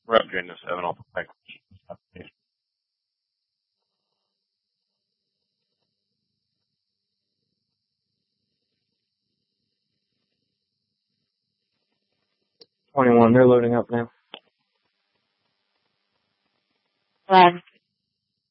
We're upgrading to 7 off the pack. 21, they're loading up now.